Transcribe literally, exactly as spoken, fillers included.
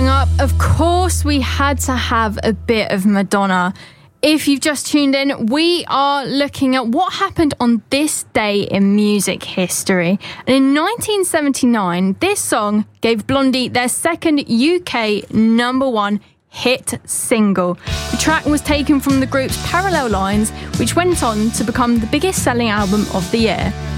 Coming up, of course, we had to have a bit of Madonna. If you've just tuned in, we are looking at what happened on this day in music history. And in nineteen seventy-nine, this song gave Blondie their second U K number one hit single. The track was taken from the group's Parallel Lines, which went on to become the biggest selling album of the year.